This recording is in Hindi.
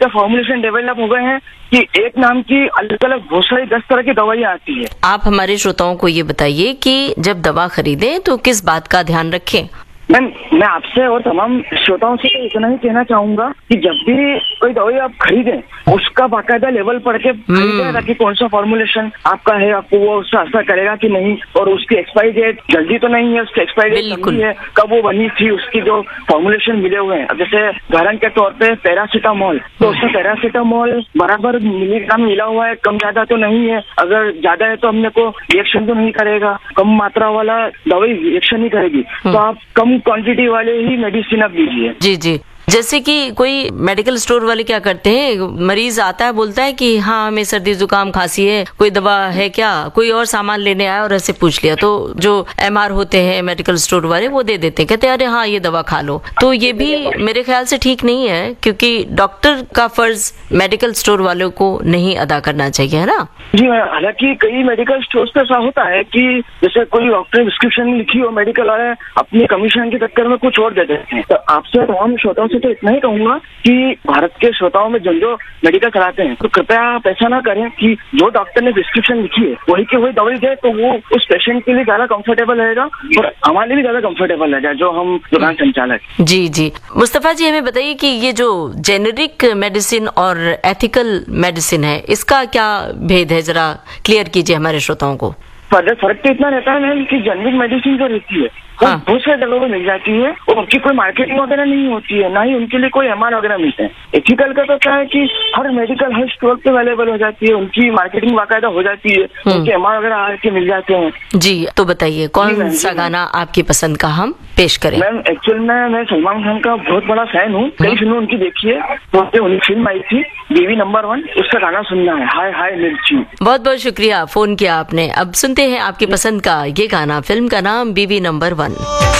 इतने फॉर्मुलेशन डेवलप हो गए हैं कि एक नाम की अलग अलग बहुत सारी 10 तरह की दवाइयाँ आती है। आप हमारे श्रोताओं को ये बताइए कि जब दवा खरीदें तो किस बात का ध्यान रखें? मैम, मैं आपसे और तमाम श्रोताओं से इतना ही कहना चाहूंगा कि जब भी कोई दवाई आप खरीदें उसका बाकायदा लेवल पढ़ के खरीदें, ताकि कौन सा फॉर्मुलेशन आपका है, आपको वो उससे असर करेगा कि नहीं, और उसकी एक्सपायरी डेट जल्दी तो नहीं है, उसकी एक्सपायरी डेट नहीं है, कब वो बनी थी, उसकी जो फॉर्मुलेशन मिले हुए हैं। जैसे उदाहरण के तौर पे पैरासीटामोल, तो उसमें पैरासीटामोल बराबर मिलीग्राम मिला हुआ है, कम ज्यादा तो नहीं है। अगर ज्यादा है तो हमने को रिएक्शन तो नहीं करेगा, कम मात्रा वाला दवाई रिएक्शन नहीं करेगी, तो आप कम क्वांटिटी वाले ही मेडिसिन आप दीजिए। जी जी, जैसे कि कोई मेडिकल स्टोर वाले क्या करते हैं, मरीज आता है बोलता है कि हाँ हमें सर्दी जुकाम खांसी है, कोई दवा है क्या, कोई और सामान लेने आया और ऐसे पूछ लिया, तो जो एमआर होते हैं मेडिकल स्टोर वाले वो दे देते हैं, कहते हैं अरे हाँ ये दवा खा लो। तो ये भी मेरे ख्याल से ठीक नहीं है, क्योंकि डॉक्टर का फर्ज मेडिकल स्टोर वालों को नहीं अदा करना चाहिए, है ना? जी, हालांकि कई मेडिकल स्टोर्स पे ऐसा होता है कि जैसे कोई डॉक्टर ने प्रिस्क्रिप्शन लिखी हो, मेडिकल वाले अपनी कमीशन के चक्कर में कुछ और दे देते हैं। तो आपसे तमाम श्रोताओं से तो इतना ही कहूंगा कि भारत के श्रोताओं में जो मेडिकल कराते हैं तो कृपया आप ऐसा ना करें कि जो डॉक्टर ने प्रिस्क्रिप्शन लिखी है वही की वही दवाई दे, तो वो उस पेशेंट के लिए ज्यादा कंफर्टेबल रहेगा और हमारे लिए भी ज्यादा कंफर्टेबल रहेगा जो हम दुकान संचालक। जी जी, मुस्तफा जी हमें बताइए कि ये जो जेनेरिक मेडिसिन और एथिकल मेडिसिन है, इसका क्या भेद है, जरा क्लियर कीजिए हमारे श्रोताओं को। फर्क तो इतना रहता है मैम कि जेनेरिक मेडिसिन जो रहती है वो बहुत सारे जगहों पर मिल जाती है और उनकी कोई मार्केटिंग वगैरह नहीं होती है, ना ही उनके लिए कोई एमआर वगैरह मिलते हैं। एथिकल का तो क्या है कि हर मेडिकल हर स्टोर पे अवेलेबल हो जाती है, उनकी मार्केटिंग बाकायदा हो जाती है, उनके एमआर वगैरह आके मिल जाते हैं। जी, तो बताइए कौन सा गाना आपकी पसंद का हम पेश करें? मैम एक्चुअल में मैं सलमान खान का बहुत बड़ा फैन हूँ, कई फिल्में उनकी देखी है, तो उनकी फिल्म आई थी बीवी नंबर 1, उसका गाना सुनना है, हाय हाय मिर्ची। बहुत बहुत शुक्रिया, फोन किया आपने। अब सुनते हैं आपकी पसंद का ये गाना, फिल्म का नाम बीवी नंबर 1।